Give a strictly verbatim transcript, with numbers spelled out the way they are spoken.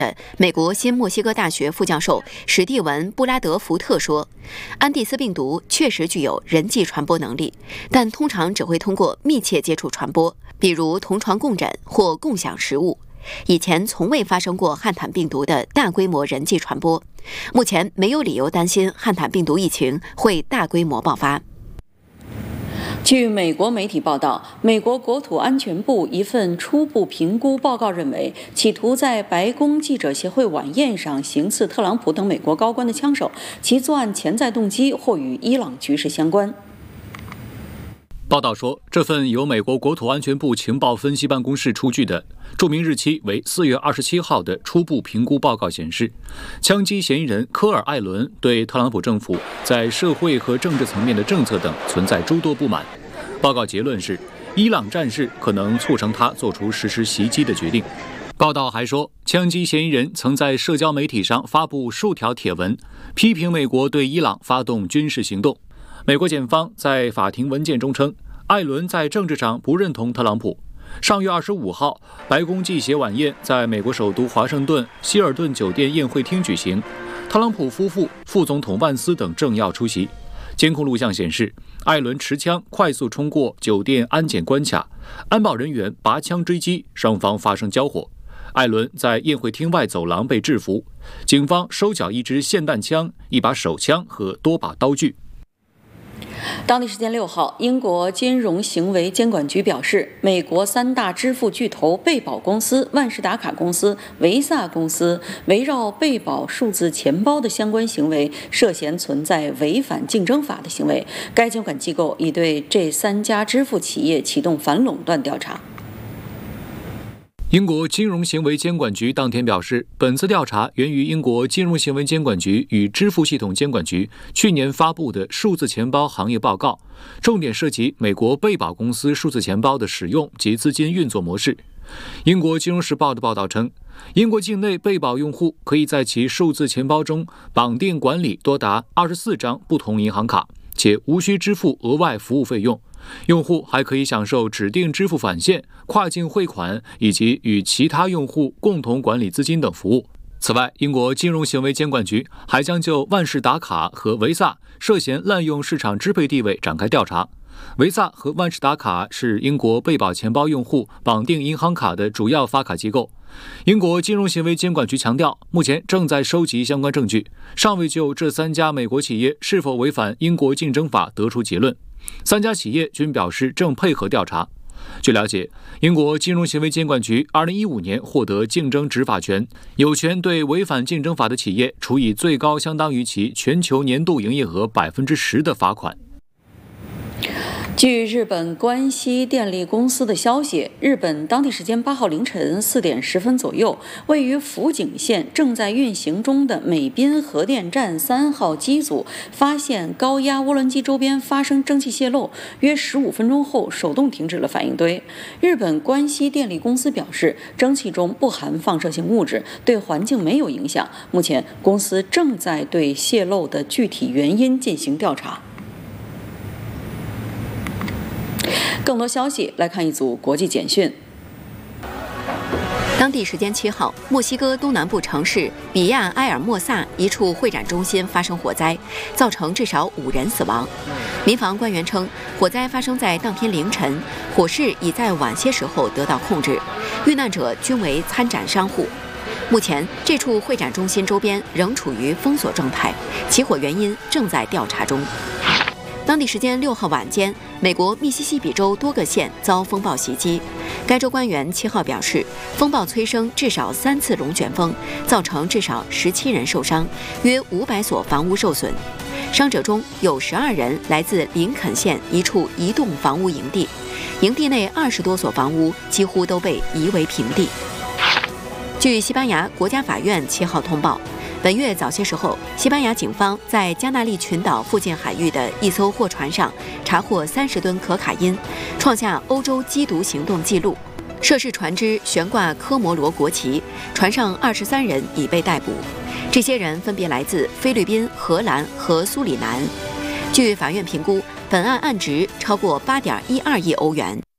美国新墨西哥大学副教授史蒂文·布拉德福特说，安第斯病毒确实具有人际传播能力，但通常只会通过密切接触传播，比如同床共枕或共享食物。以前从未发生过汉坦病毒的大规模人际传播，目前没有理由担心汉坦病毒疫情会大规模爆发。 据美国媒体报道，美国国土安全部一份初步评估报告认为，企图在白宫记者协会晚宴上行刺特朗普等美国高官的枪手，其作案潜在动机或与伊朗局势相关。 报道说，这份由美国国土安全部情报分析办公室出具的、注明日期为四月二十七号的初步评估报告显示，枪击嫌疑人科尔·艾伦对特朗普政府在社会和政治层面的政策等存在诸多不满。报告结论是，伊朗战事可能促成他做出实施袭击的决定。报道还说，枪击嫌疑人曾在社交媒体上发布数条帖文，批评美国对伊朗发动军事行动。美国检方在法庭文件中称，艾伦在政治上不认同特朗普。上月二十五号，白宫记协晚宴在美国首都华盛顿希尔顿酒店宴会厅举行，特朗普夫妇、副总统万斯等政要出席。监控录像显示，艾伦持枪快速冲过酒店安检关卡，安保人员拔枪追击，双方发生交火。艾伦在宴会厅外走廊被制服，警方收缴一支霰弹枪、一把手枪和多把刀具。 当地时间六号，英国金融行为监管局表示，美国三大支付巨头贝宝公司、万事达卡公司、维萨公司围绕贝宝数字钱包的相关行为涉嫌存在违反竞争法的行为。该监管机构已对这三家支付企业启动反垄断调查。 英国金融行为监管局当天表示，本次调查源于英国金融行为监管局与支付系统监管局去年发布的数字钱包行业报告，重点涉及美国贝宝公司数字钱包的使用及资金运作模式。英国金融时报的报道称，英国境内贝宝用户可以在其数字钱包中绑定管理多达二十四张不同银行卡，且无需支付额外服务费用。用户还可以享受指定支付返现、跨境汇款以及与其他用户共同管理资金等服务。此外，英国金融行为监管局还将就万事达卡和维萨涉嫌滥用市场支配地位展开调查。维萨和万事达卡是英国贝宝钱包用户绑定银行卡的主要发卡机构。英国金融行为监管局强调，目前正在收集相关证据，尚未就这三家美国企业是否违反英国竞争法得出结论。三家企业均表示正配合调查。据了解，英国金融行为监管局二零一五年获得竞争执法权，有权对违反竞争法的企业处以最高相当于其全球年度营业额百分之十的罚款。 据日本关西电力公司的消息，日本当地时间八号凌晨四点十分左右，位于福井县正在运行中的美滨核电站三号机组发现高压涡轮机周边发生蒸汽泄漏，约十五分钟后手动停止了反应堆。日本关西电力公司表示，蒸汽中不含放射性物质，对环境没有影响。目前，公司正在对泄漏的具体原因进行调查。更多消息来看一组国际简讯。 当地时间七号，墨西哥东南部城市比亚埃尔莫萨一处会展中心发生火灾，造成至少五人死亡。民防官员称，火灾发生在当天凌晨，火势已在晚些时候得到控制，遇难者均为参展商户。目前，这处会展中心周边仍处于封锁状态，起火原因正在调查中。当地时间六号晚间，美国密西西比州多个县遭风暴袭击。该州官员七号表示，风暴催生至少三次龙卷风，造成至少十七人受伤，约五百所房屋受损。伤者中有十二人来自林肯县一处移动房屋营地，营地内二十多所房屋几乎都被夷为平地。据西班牙国家法院七号通报，本月早些时候，西班牙警方在加那利群岛附近海域的一艘货船上查获三十吨可卡因，创下欧洲缉毒行动纪录。涉事船只悬挂科摩罗国旗，船上二十三人已被逮捕。这些人分别来自菲律宾、荷兰和苏里南。据法院评估，本案案值超过八点一二亿欧元。